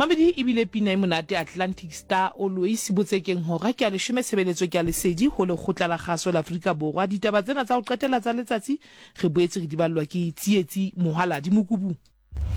Mamedi ebile pina e monate Atlantic Star always botsekeng hora ke a leshome sebeletso ke a lesedi ho le khotla la kgaso la Afrika Borwa. Ditaba tsena tsa ho qetela tsa letsatsi re boetse re di ballwa ke tsietsi Mohala di Mokubu.